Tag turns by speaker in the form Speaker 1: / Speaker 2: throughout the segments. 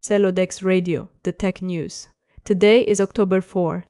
Speaker 1: Celodex Radio, the tech news. Today is October 4,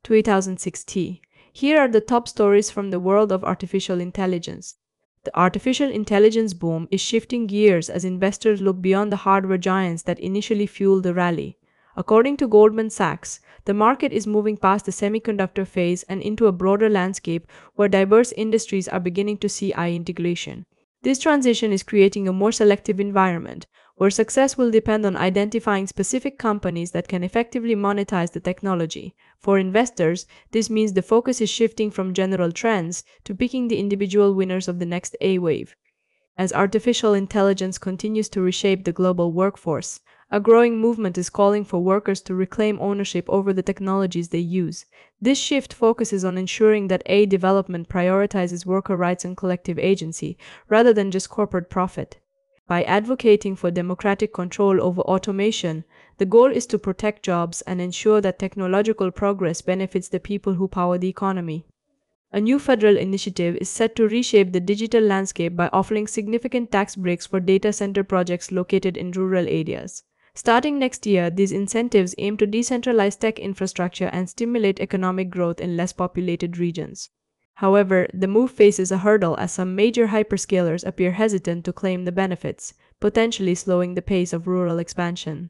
Speaker 1: 2016. Here are the top stories from the world of artificial intelligence. The artificial intelligence boom is shifting gears as investors look beyond the hardware giants that initially fueled the rally. According to Goldman Sachs, the market is moving past the semiconductor phase and into a broader landscape where diverse industries are beginning to see AI integration. This transition is creating a more selective environment, where success will depend on identifying specific companies that can effectively monetize the technology. For investors, this means the focus is shifting from general trends to picking the individual winners of the next AI wave. As artificial intelligence continues to reshape the global workforce, a growing movement is calling for workers to reclaim ownership over the technologies they use. This shift focuses on ensuring that AI development prioritizes worker rights and collective agency, rather than just corporate profit. By advocating for democratic control over automation, the goal is to protect jobs and ensure that technological progress benefits the people who power the economy. A new federal initiative is set to reshape the digital landscape by offering significant tax breaks for data center projects located in rural areas. Starting next year, these incentives aim to decentralize tech infrastructure and stimulate economic growth in less populated regions. However, the move faces a hurdle as some major hyperscalers appear hesitant to claim the benefits, potentially slowing the pace of rural expansion.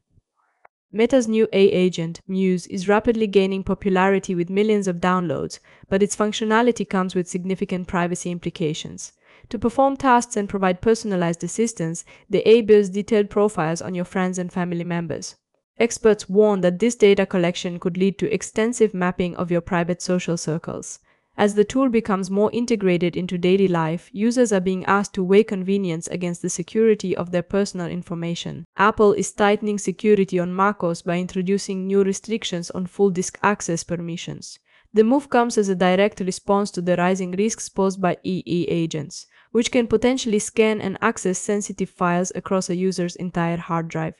Speaker 1: Meta's new AI agent, Muse, is rapidly gaining popularity with millions of downloads, but its functionality comes with significant privacy implications. To perform tasks and provide personalized assistance, the AI builds detailed profiles on your friends and family members. Experts warn that this data collection could lead to extensive mapping of your private social circles. As the tool becomes more integrated into daily life, users are being asked to weigh convenience against the security of their personal information. Apple is tightening security on macOS by introducing new restrictions on full disk access permissions. The move comes as a direct response to the rising risks posed by AI agents, which can potentially scan and access sensitive files across a user's entire hard drive.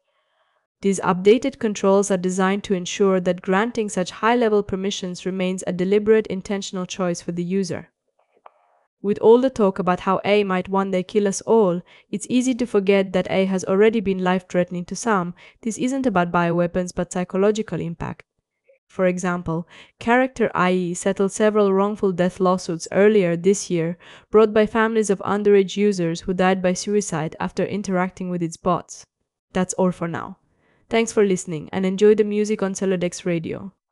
Speaker 1: These updated controls are designed to ensure that granting such high-level permissions remains a deliberate, intentional choice for the user. With all the talk about how AI might one day kill us all, it's easy to forget that AI has already been life-threatening to some. This isn't about bioweapons but psychological impact. For example, Character.ie settled several wrongful death lawsuits earlier this year, brought by families of underage users who died by suicide after interacting with its bots. That's all for now. Thanks for listening and enjoy the music on Celodex Radio.